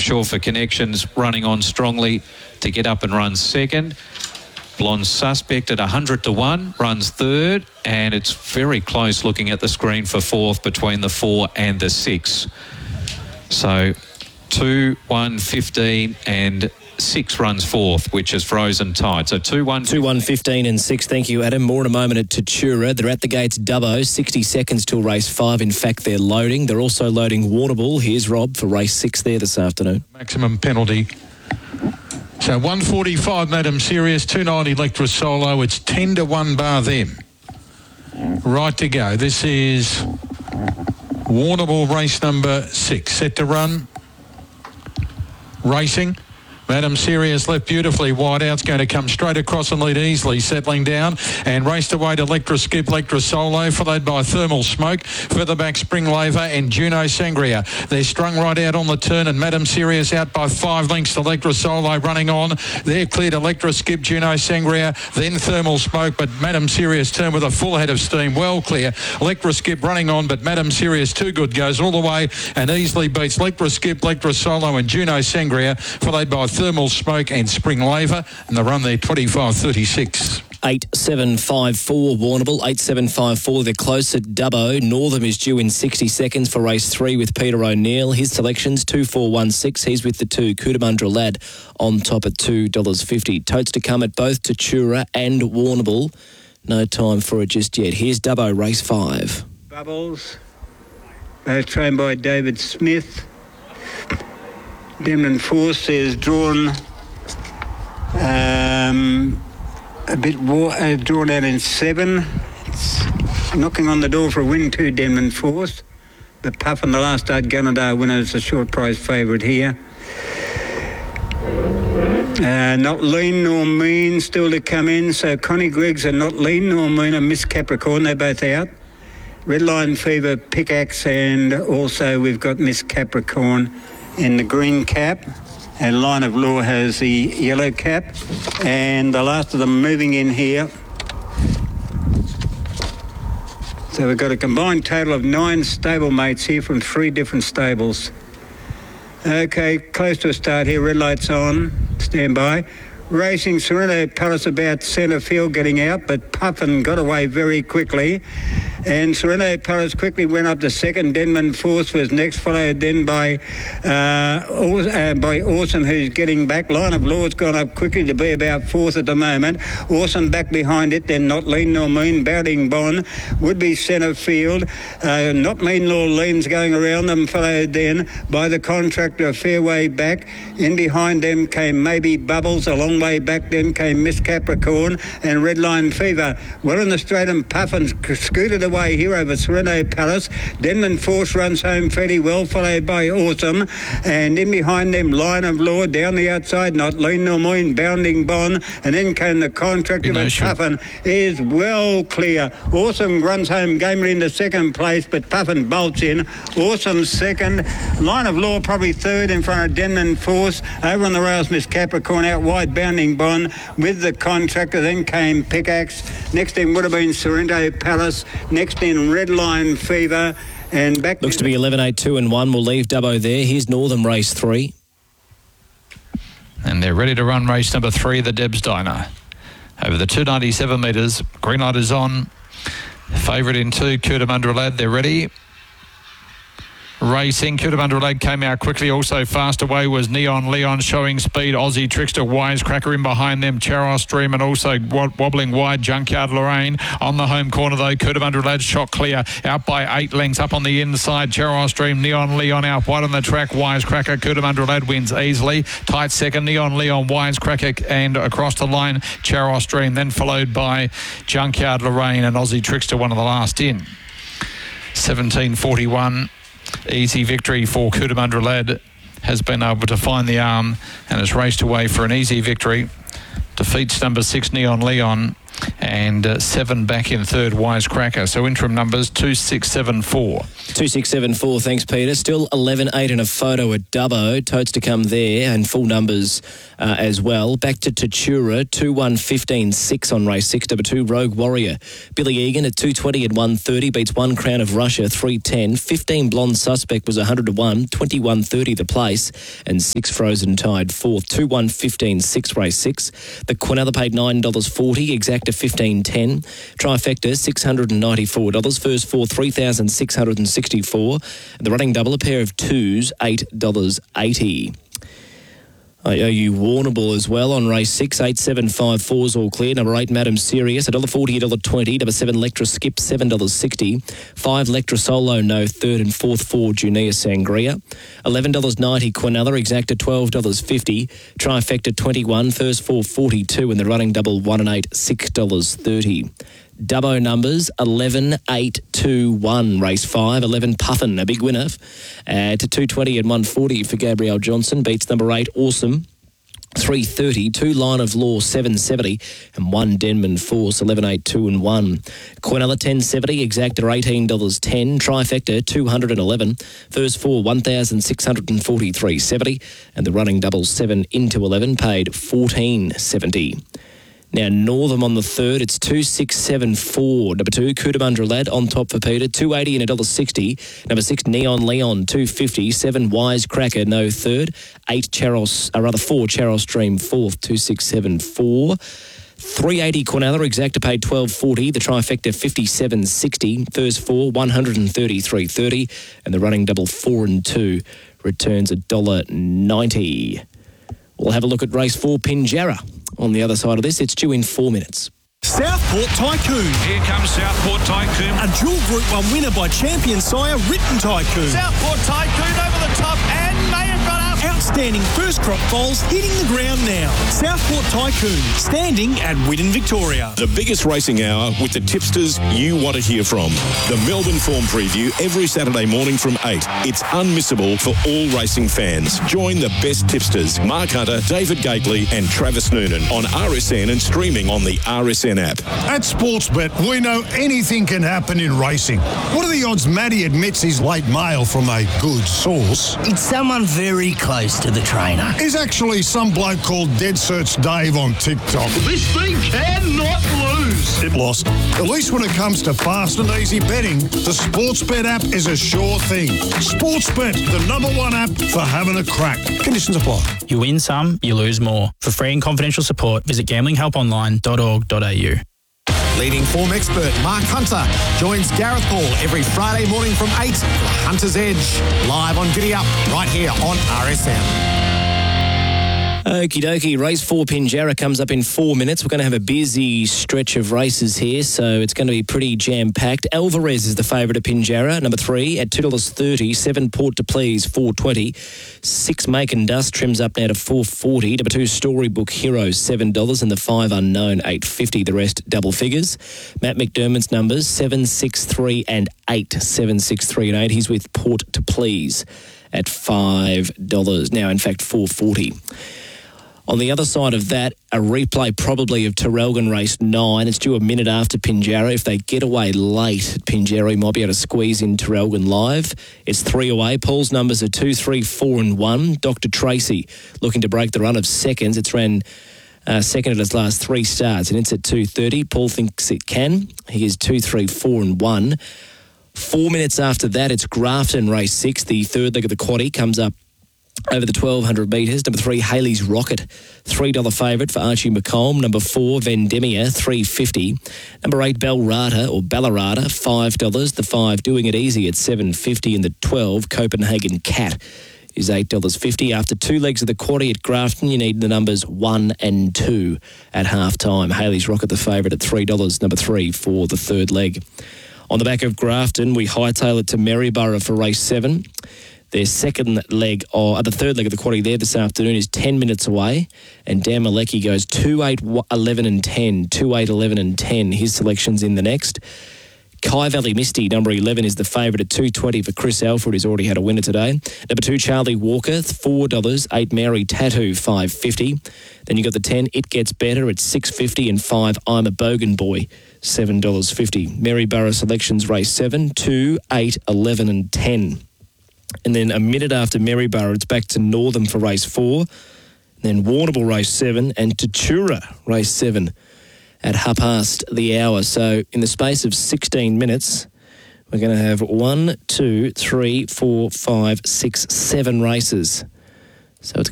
Sure for Connections running on strongly to get up and run second. Blonde Suspect at 100 to 1 runs third, and it's very close looking at the screen for fourth between the 4 and the 6. So 2, 1, 15 and 6 runs fourth, which is frozen tight. So 2, 1, 2, 1, 15 and 6. Thank you, Adam. More in a moment at Tatura. They're at the gates, Dubbo. 60 seconds till race 5. In fact, they're loading. They're also loading Warrnambool. Here's Rob for race 6 there this afternoon. Maximum penalty. So 145, Madam Serious, 290 Electra Solo. It's 10 to 1 bar them. Right to go. This is Warrnambool race number 6. Set to run. Racing. Madam Serious left beautifully wide out's going to come straight across and lead easily, settling down and raced away to Electra Skip, Electra Solo, followed by Thermal Smoke, further back Spring Laver and Juno Sangria. They're strung right out on the turn and Madam Serious out by 5 lengths to Electra Solo running on. They're cleared Electra Skip, Juno Sangria, then Thermal Smoke, but Madam Serious turned with a full head of steam, well clear. Electra Skip running on, but Madam Serious too good goes all the way and easily beats Electra Skip, Electra Solo and Juno Sangria, followed by Thermal Smoke and Spring Laver, and the run there 25.36. 8754 Warrnambool, 8754. They're close at Dubbo. Northam is due in 60 seconds for race 3 with Peter O'Neill. His selections 2416. He's with the 2 Cootamundra Lad on top at $2.50. Totes to come at both Tatura and Warrnambool. No time for it just yet. Here's Dubbo race 5. Bubbles, trained by David Smith. Demon Force is drawn a bit drawn out in 7. It's knocking on the door for a win too, Demon Force. But Puffin, the last start Gunnedah winner, is a short price favourite here. Not lean nor mean still to come in. So Connie Greggs are not lean nor mean and Miss Capricorn, they're both out. Red Line Fever, Pickaxe, and also we've got Miss Capricorn in the green cap, and Line of Law has the yellow cap, and the last of them moving in here. So we've got a combined total of 9 stablemates here from 3 different stables. Okay, close to a start here, red lights on, stand by. Racing Sereno Palace about centre field getting out, but Puffin got away very quickly. And Sereno Palace quickly went up to second. Denman Force was next, followed then by Awesome, who's getting back. Line of Law's gone up quickly to be about 4th at the moment. Awesome back behind it, then Not Lean Nor Mean, Bounding Bond, would be centre field. Not Mean Nor Lean's going around them, followed then by the Contractor a fair way back. In behind them came Maybe Bubbles, a long way back then came Miss Capricorn and Red Line Fever. Well in the straight and Puffin scooted away here over Sereno Palace. Denman Force runs home fairly well, followed by Awesome, and in behind them Line of Law down the outside, Not Lean Nor Mean, Bounding Bond, and then came the Contractor, but Puffin is well clear. Awesome runs home gamely into second place, but Puffin bolts in. Awesome second, Line of Law probably third in front of Denman Force. Over on the rails Miss Capricorn, out wide Bounding Bond with the Contractor, then came Pickaxe. Next in would have been Sorrento Palace. Next in Red Line Fever, and back looks to be 11, 8, 2 and 1. We'll leave Dubbo there. Here's Northam race 3. And they're ready to run race number 3, the Debs Diner. Over the 297 metres, green light is on. Favourite in 2, Cootamundra Lad, they're ready. Racing, Cootamundra Lad came out quickly. Also fast away was Neon Leon, showing speed. Aussie Trickster, Wisecracker in behind them. Charos Dream, and also wobbling wide Junkyard Lorraine. On the home corner though, Cootamundra Lad shot clear. Out by 8 lengths up on the inside. Charos Dream, Neon Leon out wide on the track. Wisecracker, Cootamundra Lad wins easily. Tight second, Neon Leon, Wisecracker, and across the line, Charos Dream. Then followed by Junkyard Lorraine and Aussie Trickster, one of the last in. 17:41. Easy victory for Cootamundra Lad, has been able to find the arm and has raced away for an easy victory. Defeats number 6 Neon Leon And 7 back in third, Wisecracker. So interim numbers 2674. 2674, thanks, Peter. Still 11-8 in a photo at Dubbo. Totes to come there, and full numbers as well. Back to Tatura, 2-1-15-6 on race 6. Number 2, Rogue Warrior. Billy Egan at 220 and 130 beats 1 Crown of Russia, 310. 15 Blonde Suspect was 100 to 1, 21.30 the place, and 6 Frozen Tide 4th. 2-1-15-6 race 6. The Quinella paid $9.40, Exacta 15.10. Trifecta $694. First 4 $3,664. The running double, a pair of twos, $8.80. I owe you Warrnambool as well on race 6. 8-7-5-4's all clear. Number 8, Madam Serious, $1.40, $1.20. Number 7, Lectra Skip, $7.60. 5, Lectra Solo, no third and fourth for Junia Sangria. $11.90 Quinella, Exacta $12.50. Trifecta 21, first 4 $42, and the running double 1 and 8, $6.30. Dubbo numbers 11, 8, 2, 1. Race 5, 11 Puffin, a big winner to 220 and 140 for Gabrielle Johnson. Beats number 8 Awesome, 330. 2 Line of Law, 770, and 1 Denman Force, 11, 8, 2 and 1. Quinella 1070, Exacta $18.10. Trifecta 211. First 4 $1,643.70, and the running double 7 into 11 paid $14.70. Now, Northam on the third, it's 2-6-7-4. Number 2, Cootamundra Lad on top for Peter, $2.80 and $1.60. Number 6, Neon Leon, $2.50. 7, Wisecracker, no third. 4 Charos Stream, fourth, 2-6-7-4. 380 Quinella, Exacta paid $12.40. The trifecta $57.60. First 4 $133.30, and the running double 4 and 2 returns $1.90. We'll have a look at race 4, Pinjarra. On the other side of this, it's due in 4 minutes. Southport Tycoon. Here comes Southport Tycoon. A dual Group 1 winner by champion sire Written Tycoon. Southport Tycoon over the top and may have got up. Outstanding first crop foals hitting the ground now. Southport Tycoon, standing at Whitten, Victoria. The biggest racing hour with the tipsters you want to hear from. The Melbourne Form Preview every Saturday morning from 8. It's unmissable for all racing fans. Join the best tipsters, Mark Hunter, David Gately and Travis Noonan on RSN and streaming on the RSN app. At Sportsbet, we know anything can happen in racing. What are the odds Matty admits he's late mail from a good source? It's someone very close to the trainer. Is actually some bloke called Dead Search Dave on TikTok. This thing cannot lose. It lost. At least when it comes to fast and easy betting, the Sportsbet app is a sure thing. Sportsbet, the #1 app for having a crack. Conditions apply. You win some, you lose more. For free and confidential support, visit gamblinghelponline.org.au. Leading form expert Mark Hunter joins Gareth Hall every Friday morning from 8 for Hunter's Edge. Live on Giddy Up, right here on RSN. Okie dokie, race 4 Pinjarra comes up in 4 minutes. We're going to have a busy stretch of races here, so it's going to be pretty jam-packed. Alvarez is the favourite at Pinjarra, number 3 at $2.30. 7 Port to Please, $4.20. 6 Make and Dust trims up now to $4.40. Number 2 Storybook Hero, $7, and the 5 Unknown, $8.50. The rest double figures. Matt McDermott's numbers 7, 6, 3 and 8. 7, 6, 3 and 8. He's with Port to Please at $5. Now, in fact, $4.40. On the other side of that, a replay probably of Terrelgan race 9. It's due a minute after Pinjarra. If they get away late at Pinjarra, he might be able to squeeze in Terrelgan live. It's 3 away. Paul's numbers are 2, 3, 4 and 1. Dr. Tracy looking to break the run of seconds. It's ran second at its last 3 starts, and it's at 2.30. Paul thinks it can. He is 2, 3, 4 and 1. 4 minutes after that, it's Grafton race 6. The third leg of the quaddie comes up over the 1,200 metres. Number 3, Haley's Rocket, $3 favourite for Archie McComb. Number 4, Vendemia, $3.50. Number 8, Ballarata, $5. The 5, Doing It Easy at $7.50. And the 12, Copenhagen Cat, is $8.50. After 2 legs of the quaddie at Grafton, you need the numbers 1 and 2 at half-time. Haley's Rocket, the favourite at $3. Number 3 for the third leg. On the back of Grafton, we hightail it to Maryborough for race 7. Their second leg, or the third leg of the quaddie there this afternoon, is 10 minutes away. And Dan Malecki goes 2, 8, 11 and 10. 2, 8, 11 and 10. His selection's in the next. Kai Valley Misty, number 11, is the favourite at $2.20 for Chris Alfred, who's already had a winner today. Number 2, Charlie Walker, $4. 8, Mary Tattoo, $5.50. Then you got the 10, It Gets Better at $6.50, and 5, I'm a Bogan Boy, $7.50. Maryborough Selections race 7, 2, 8, 11 and 10. And then a minute after Maryborough, it's back to Northam for race 4. Then Warrnambool race 7 and Tatura race 7 at 1:30. So in the space of 16 minutes, we're going to have 1, 2, 3, 4, 5, 6, 7 races. So it's